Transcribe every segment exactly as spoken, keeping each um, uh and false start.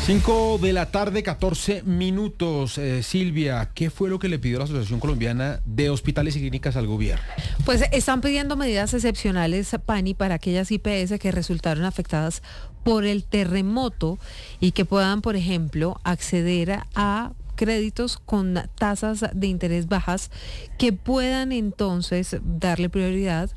Cinco de la tarde, catorce minutos. Eh, Silvia, ¿qué fue lo que le pidió la Asociación Colombiana de Hospitales y Clínicas al gobierno? Pues están pidiendo medidas excepcionales, Pani, para aquellas I P S que resultaron afectadas por el terremoto y que puedan, por ejemplo, acceder a créditos con tasas de interés bajas que puedan entonces darle prioridad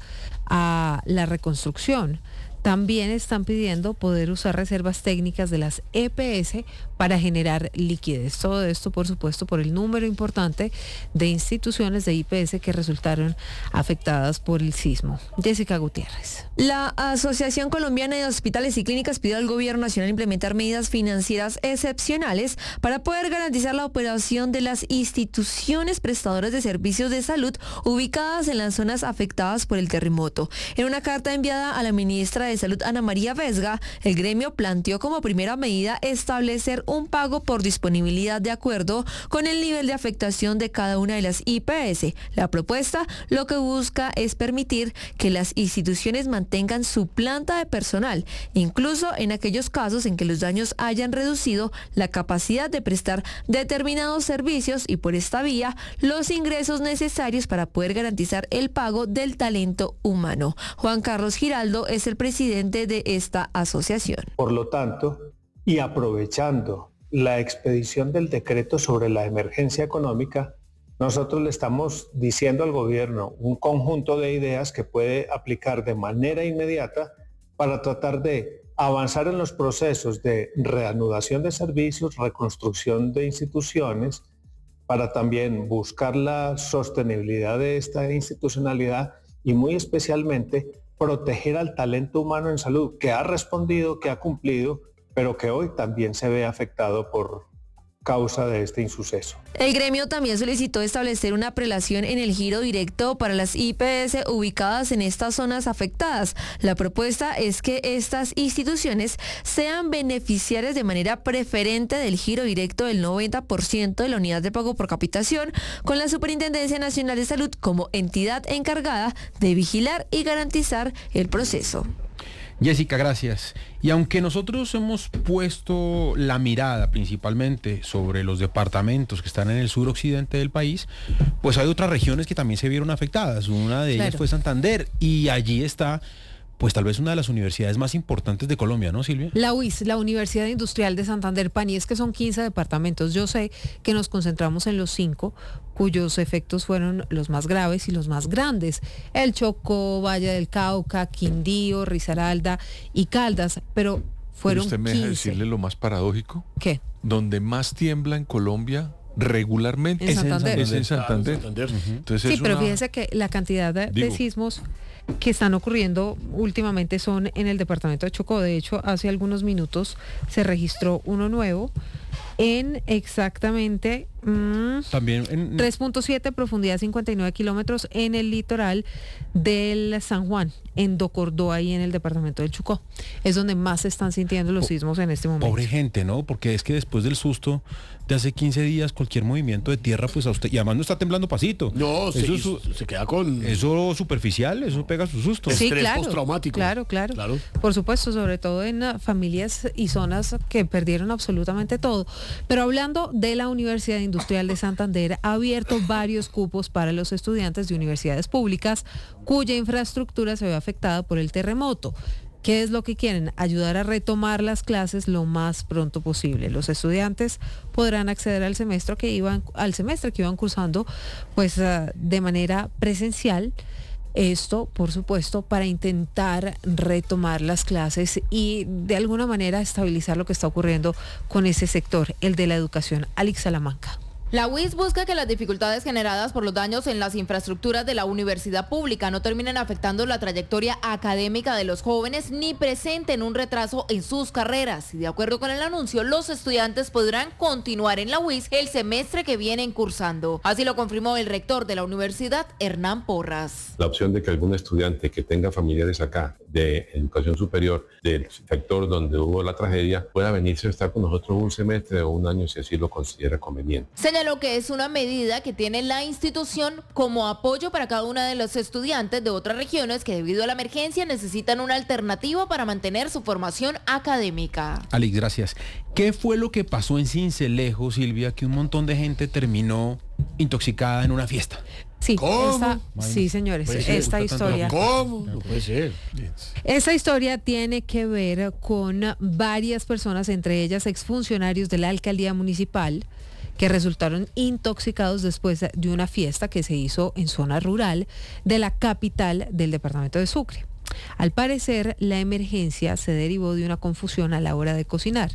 a la reconstrucción. También están pidiendo poder usar reservas técnicas de las E P S para generar liquidez. Todo esto, por supuesto, por el número importante de instituciones de I P S que resultaron afectadas por el sismo. Jessica Gutiérrez. La Asociación Colombiana de Hospitales y Clínicas pidió al Gobierno Nacional implementar medidas financieras excepcionales para poder garantizar la operación de las instituciones prestadoras de servicios de salud ubicadas en las zonas afectadas por el terremoto. En una carta enviada a la ministra de Salud, Ana María Vesga, el gremio planteó como primera medida establecer un pago por disponibilidad de acuerdo con el nivel de afectación de cada una de las I P S. La propuesta lo que busca es permitir que las instituciones mantengan su planta de personal, incluso en aquellos casos en que los daños hayan reducido la capacidad de prestar determinados servicios y por esta vía los ingresos necesarios para poder garantizar el pago del talento humano. Juan Carlos Giraldo es el presidente de esta asociación. Por lo tanto, y aprovechando la expedición del decreto sobre la emergencia económica, nosotros le estamos diciendo al gobierno un conjunto de ideas que puede aplicar de manera inmediata para tratar de avanzar en los procesos de reanudación de servicios, reconstrucción de instituciones, para también buscar la sostenibilidad de esta institucionalidad y muy especialmente proteger al talento humano en salud, que ha respondido, que ha cumplido, pero que hoy también se ve afectado por causa de este insuceso. El gremio también solicitó establecer una prelación en el giro directo para las I P S ubicadas en estas zonas afectadas. La propuesta es que estas instituciones sean beneficiarias de manera preferente del giro directo del noventa por ciento de la unidad de pago por capitación, con la Superintendencia Nacional de Salud como entidad encargada de vigilar y garantizar el proceso. Jessica, gracias. Y aunque nosotros hemos puesto la mirada principalmente sobre los departamentos que están en el suroccidente del país, pues hay otras regiones que también se vieron afectadas. Una de ellas Claro. fue Santander y allí está, pues tal vez una de las universidades más importantes de Colombia, ¿no, Silvia? La U I S, la Universidad Industrial de Santander, Pani, es que son quince departamentos. Yo sé que nos concentramos en los cinco, cuyos efectos fueron los más graves y los más grandes. El Chocó, Valle del Cauca, Quindío, Risaralda y Caldas, pero fueron ¿Usted me deja quince. decirle lo más paradójico? ¿Qué? Donde más tiembla en Colombia regularmente En es Santander. es en Santander. Claro, Santander. Uh-huh. Entonces Sí, es pero una- fíjense que la cantidad de, de Digo. sismos que están ocurriendo últimamente son en el departamento de Chocó. De hecho, hace algunos minutos se registró uno nuevo en exactamente mm, También en... tres punto siete, profundidad cincuenta y nueve kilómetros en el litoral del San Juan, en Docordoa y en el departamento del Chocó. Es donde más se están sintiendo los Po- sismos en este momento. Pobre gente, ¿no? Porque es que después del susto de hace quince días, cualquier movimiento de tierra, pues a usted, y además no está temblando pasito. No, eso, se, es su- se queda con... eso superficial, eso pega su susto. Sí. estrés claro, postraumático. Claro, claro, Claro. Por supuesto, sobre todo en uh, familias y zonas que perdieron absolutamente todo. Pero hablando de la Universidad Industrial de Santander, ha abierto varios cupos para los estudiantes de universidades públicas cuya infraestructura se ve afectada por el terremoto. ¿Qué es lo que quieren? Ayudar a retomar las clases lo más pronto posible. Los estudiantes podrán acceder al semestre que iban, al semestre que iban cursando, pues uh, de manera presencial. Esto, por supuesto, para intentar retomar las clases y de alguna manera estabilizar lo que está ocurriendo con ese sector, el de la educación. Alex Salamanca. La U I S busca que las dificultades generadas por los daños en las infraestructuras de la universidad pública no terminen afectando la trayectoria académica de los jóvenes ni presenten un retraso en sus carreras. Y de acuerdo con el anuncio, los estudiantes podrán continuar en la U I S el semestre que vienen cursando. Así lo confirmó el rector de la universidad, Hernán Porras. La opción de que algún estudiante que tenga familiares acá de educación superior del sector donde hubo la tragedia pueda venirse a estar con nosotros un semestre o un año si así lo considera conveniente. Señaló que es una medida que tiene la institución como apoyo para cada uno de los estudiantes de otras regiones que debido a la emergencia necesitan una alternativa para mantener su formación académica. Alex, gracias. ¿Qué fue lo que pasó en Sincelejo, Silvia, que un montón de gente terminó intoxicada en una fiesta? Sí, ¿Cómo? esta, sí, señores, esta historia. ¿Cómo? No puede ser. Esta historia tiene que ver con varias personas, entre ellas exfuncionarios de la alcaldía municipal, que resultaron intoxicados después de una fiesta que se hizo en zona rural de la capital del departamento de Sucre. Al parecer, la emergencia se derivó de una confusión a la hora de cocinar.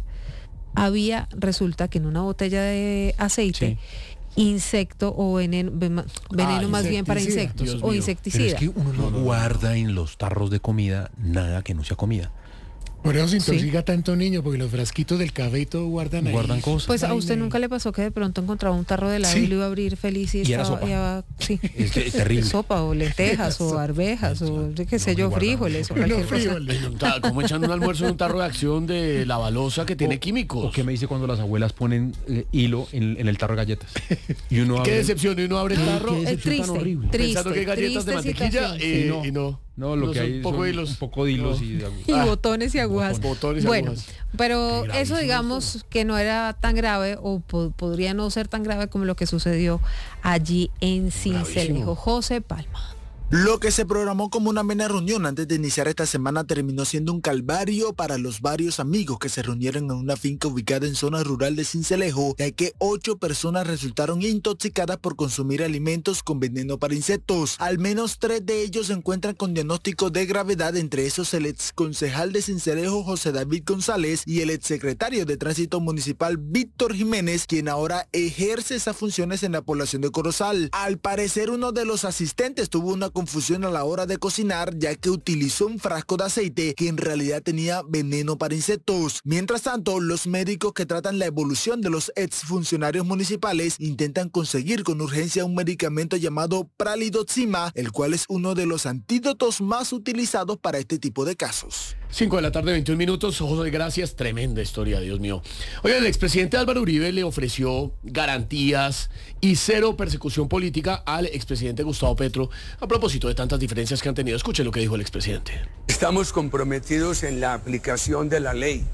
Había, resulta que en una botella de aceite, sí, insecto o veneno, veneno ah, más bien para insectos, Dios o mío, insecticida. Pero es que uno no guarda en los tarros de comida nada que no sea comida. Por eso se intoxica sí. tanto niño, porque los frasquitos del café y todo guardan ahí. Guardan cosas. Pues a usted nunca le pasó que de pronto encontraba un tarro de helado sí. y lo iba a abrir feliz y, y estaba... Era sopa. Ya, sí. Es que es terrible. Sopa o lentejas o arvejas o qué sé yo, frijoles o cualquier cosa. Como echan un almuerzo en un tarro de acción de la balosa que tiene o, químicos. ¿O qué me dice cuando las abuelas ponen eh, hilo en, en el tarro de galletas? Y uno abre... Qué decepción, y uno abre el tarro. Es triste, triste. Pensando que hay galletas de mantequilla y no. Y no. No, lo no, que hay un poco son hilos. un poco de hilos no. y, de y ah, botones y agujas. Botones y bueno, agujas. Pero eso digamos eso. que no era tan grave o po podría no ser tan grave como lo que sucedió allí en Sincelejo. José Palma. Lo que se programó como una amena reunión antes de iniciar esta semana terminó siendo un calvario para los varios amigos que se reunieron en una finca ubicada en zona rural de Sincelejo, ya que ocho personas resultaron intoxicadas por consumir alimentos con veneno para insectos. Al menos tres de ellos se encuentran con diagnóstico de gravedad, entre esos el ex concejal de Sincelejo, José David González, y el ex secretario de Tránsito Municipal, Víctor Jiménez, quien ahora ejerce esas funciones en la población de Corozal. Al parecer, uno de los asistentes tuvo una confusión a la hora de cocinar, ya que utilizó un frasco de aceite que en realidad tenía veneno para insectos. Mientras tanto, los médicos que tratan la evolución de los exfuncionarios municipales intentan conseguir con urgencia un medicamento llamado pralidoxima, el cual es uno de los antídotos más utilizados para este tipo de casos. cinco de la tarde, veintiún minutos. José, gracias. Tremenda historia, Dios mío. Oiga, el expresidente Álvaro Uribe le ofreció garantías y cero persecución política al expresidente Gustavo Petro a propósito de tantas diferencias que han tenido. Escuchen lo que dijo el expresidente. Estamos comprometidos en la aplicación de la ley,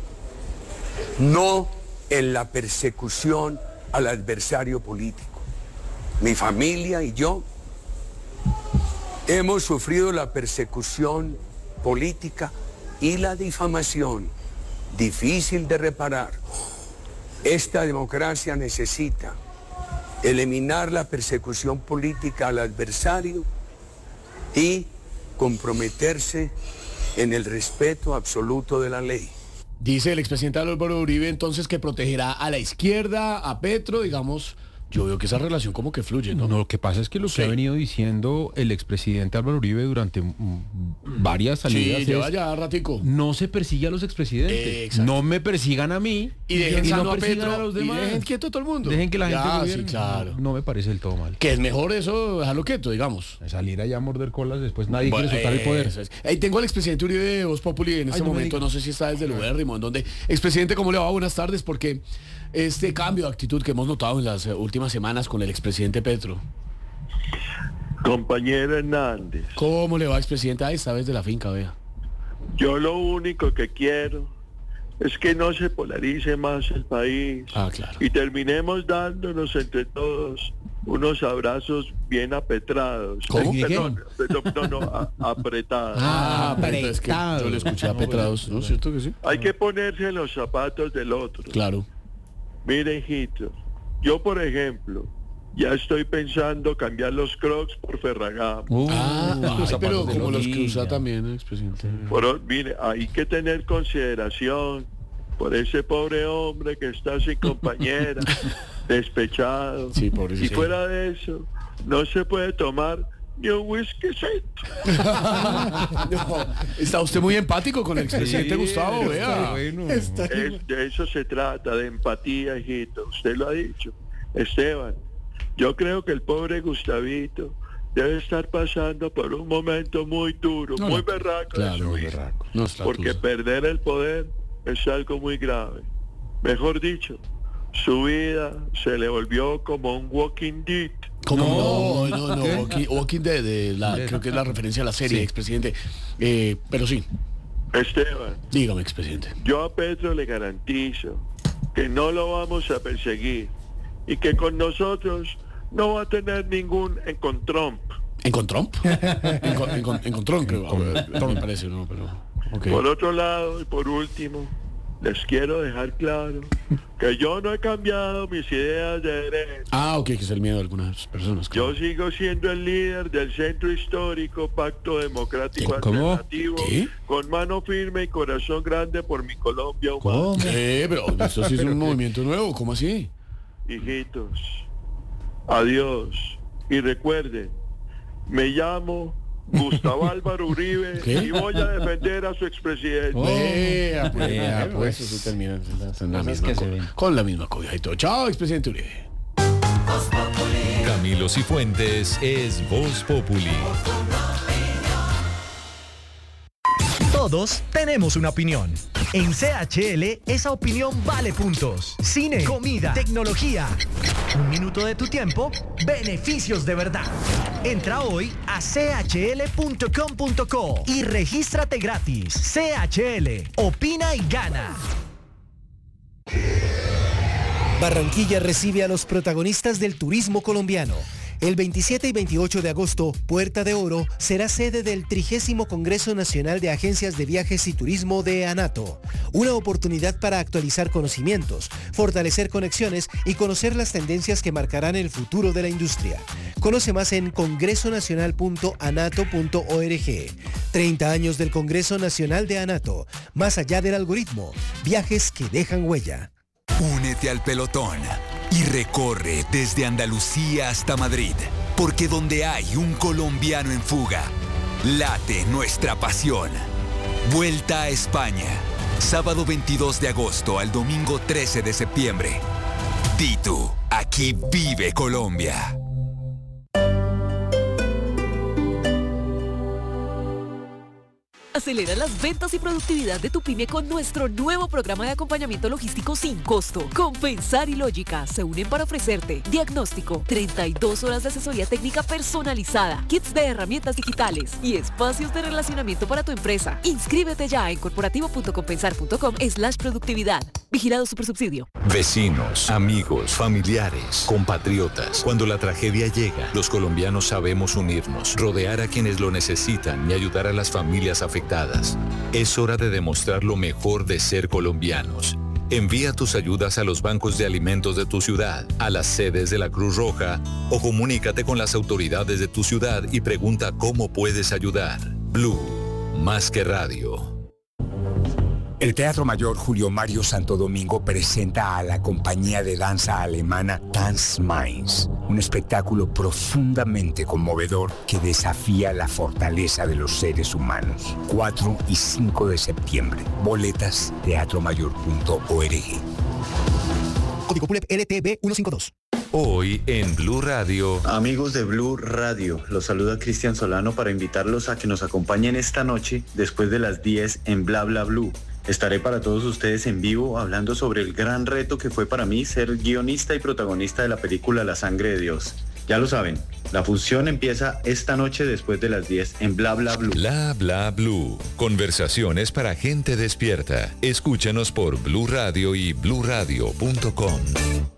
no en la persecución al adversario político. Mi familia y yo hemos sufrido la persecución política y la difamación, difícil de reparar. Esta democracia necesita eliminar la persecución política al adversario y comprometerse en el respeto absoluto de la ley. Dice el expresidente Álvaro Uribe entonces que protegerá a la izquierda, a Petro, digamos. Yo veo que esa relación como que fluye, ¿no? No, lo que pasa es que lo que sí. ha venido diciendo el expresidente Álvaro Uribe durante mm, varias salidas sí, lleva ya ratico. No se persigue a los expresidentes. Eh, no me persigan a mí y dejen y no a Petro a los demás. Y dejen quieto a todo el mundo. Dejen que la ya, gente gobierne. Sí, claro. No me parece del todo mal. Que es mejor eso, dejarlo quieto, digamos. Salir allá a morder colas, después nadie bueno, quiere soltar eh, el poder. Es. Ahí tengo al expresidente Uribe de Voz Populi en este Ay, no momento, no sé si está desde el Ubérrimo, en donde. Expresidente, ¿cómo le va? Buenas tardes, porque este cambio de actitud que hemos notado en las últimas semanas con el expresidente Petro. Compañero Hernández. ¿Cómo le va, expresidente? Ahí está, desde la finca, vea. Yo lo único que quiero es que no se polarice más el país. Ah, claro. Y terminemos dándonos entre todos unos abrazos bien apetrados. ¿Cómo? Perdón, perdón, no, no, a, apretados. Ah, apretados. Es que yo le escuché apetrados, ¿no es cierto que sí? Hay que ponerse en los zapatos del otro. Claro. Mire, hijito, yo por ejemplo, ya estoy pensando cambiar los Crocs por Ferragamo. Uh, ah, ay, pero como los que usa también el expresidente. Pero, mire, hay que tener consideración por ese pobre hombre que está sin compañera, despechado. Sí, pobre, y sí. fuera de eso, no se puede tomar ni un whisky no, está usted muy empático con el expresidente sí, Gustavo, vea. Bueno. Es, de eso se trata, de empatía, hijito. Usted lo ha dicho. Esteban, yo creo que el pobre Gustavito debe estar pasando por un momento muy duro, No, muy no, berraco. claro, de su muy vida, berraco. No está porque tusa. perder el poder es algo muy grave. Mejor dicho, su vida se le volvió como un Walking Dead. ¿Cómo? No, no, no. Walking, Walking Dead, de la, creo que es la referencia a la serie, Sí. expresidente. Eh, pero sí, Esteban, dígame, expresidente. yo a Petro le garantizo que no lo vamos a perseguir y que con nosotros no va a tener ningún encontrón. ¿Encontrón? Encon- encon- Encontrón, creo. A ver, me parece, ¿no? Pero, ok. Por otro lado, y por último, les quiero dejar claro que yo no he cambiado mis ideas de derecha. Ah, ok, que es el miedo de algunas personas. Yo sigo siendo el líder del Centro Histórico Pacto Democrático ¿Cómo? Alternativo, ¿Qué? con mano firme y corazón grande por mi Colombia humana. Eh, pero esto sí es un movimiento nuevo, ¿cómo así? Hijitos, adiós. Y recuerden, me llamo Gustavo Álvaro Uribe ¿Qué? y voy a defender a su expresidente. Vea, pues, Vea, bueno, pues. eso sí termina en la- en la Así es misma que se co- ven. con la misma cobija y todo. Chao, expresidente Uribe. Camilo Cifuentes es Voz Populi. Todos tenemos una opinión. En C H L, esa opinión vale puntos. Cine, comida, tecnología. Un minuto de tu tiempo, beneficios de verdad. Entra hoy a c h l punto com punto co y regístrate gratis. C H L, opina y gana. Barranquilla recibe a los protagonistas del turismo colombiano. El veintisiete y veintiocho de agosto, Puerta de Oro será sede del trigésimo Congreso Nacional de Agencias de Viajes y Turismo de ANATO. Una oportunidad para actualizar conocimientos, fortalecer conexiones y conocer las tendencias que marcarán el futuro de la industria. Conoce más en congreso nacional punto anato punto org. treinta años del Congreso Nacional de ANATO. Más allá del algoritmo. Viajes que dejan huella. Únete al pelotón y recorre desde Andalucía hasta Madrid, porque donde hay un colombiano en fuga, late nuestra pasión. Vuelta a España, sábado veintidós de agosto al domingo trece de septiembre. Di tú, aquí vive Colombia. Acelera las ventas y productividad de tu pyme con nuestro nuevo programa de acompañamiento logístico sin costo. Compensar y Lógica se unen para ofrecerte diagnóstico, treinta y dos horas de asesoría técnica personalizada, kits de herramientas digitales y espacios de relacionamiento para tu empresa. Inscríbete ya en corporativo punto compensar punto com slash productividad. Vigilado Supersubsidio. Vecinos, amigos, familiares, compatriotas. Cuando la tragedia llega, los colombianos sabemos unirnos, rodear a quienes lo necesitan y ayudar a las familias afectadas. Es hora de demostrar lo mejor de ser colombianos. Envía tus ayudas a los bancos de alimentos de tu ciudad, a las sedes de la Cruz Roja o comunícate con las autoridades de tu ciudad y pregunta cómo puedes ayudar. Blue, más que radio. El Teatro Mayor Julio Mario Santo Domingo presenta a la compañía de danza alemana Tanz Mainz, un espectáculo profundamente conmovedor que desafía la fortaleza de los seres humanos. cuatro y cinco de septiembre. Boletas teatro mayor punto org. Código P U L E P L T B ciento cincuenta y dos. Hoy en Blue Radio. Amigos de Blue Radio, los saluda Cristian Solano para invitarlos a que nos acompañen esta noche después de las diez en Bla Bla Blue. Estaré para todos ustedes en vivo hablando sobre el gran reto que fue para mí ser guionista y protagonista de la película La Sangre de Dios. Ya lo saben, la función empieza esta noche después de las diez en Bla Bla Blue. Bla Bla Blue. Conversaciones para gente despierta. Escúchanos por Blue Radio y blue radio punto com.